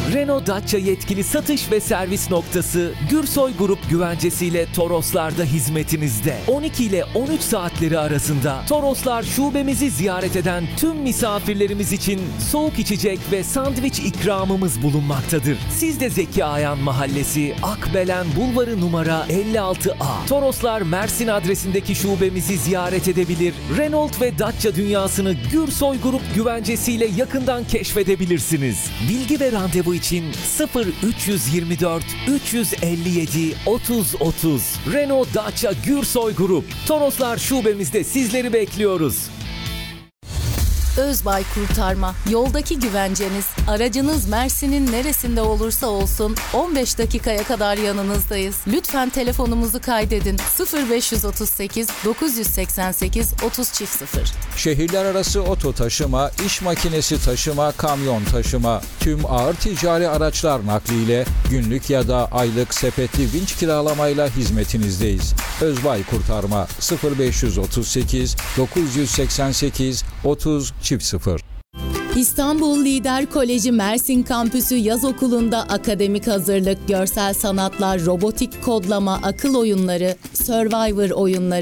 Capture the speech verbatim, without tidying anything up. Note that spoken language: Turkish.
Renault Dacia yetkili satış ve servis noktası Gürsoy Grup güvencesiyle Toroslar'da hizmetinizde. on iki ile on üç saatleri arasında Toroslar şubemizi ziyaret eden tüm misafirlerimiz için soğuk içecek ve sandviç ikramımız bulunmaktadır. Siz de Zeki Ayan Mahallesi, Akbelen Bulvarı numara elli altı A. Toroslar Mersin adresindeki şubemizi ziyaret edebilir. Renault ve Dacia dünyasını Gürsoy Grup güvencesiyle yakından keşfedebilirsiniz. Bilgi ve randevu için sıfır üç yüz yirmi dört üç yüz elli yedi otuz otuz. Renault Dacia Gürsoy Grup. Toroslar şubemizde sizleri bekliyoruz. Özbay Kurtarma, yoldaki güvenceniz. Aracınız Mersin'in neresinde olursa olsun on beş dakikaya kadar yanınızdayız. Lütfen telefonumuzu kaydedin. sıfır beş otuz sekiz dokuz seksen sekiz otuz sıfır. Şehirler arası oto taşıma, iş makinesi taşıma, kamyon taşıma, tüm ağır ticari araçlar nakliyle günlük ya da aylık sepetli vinç kiralamayla hizmetinizdeyiz. Özbay Kurtarma sıfır beş otuz sekiz dokuz seksen sekiz otuz sıfır. İstanbul Lider Koleji Mersin Kampüsü Yaz Okulu'nda akademik hazırlık, görsel sanatlar, robotik kodlama, akıl oyunları, Survivor oyunları,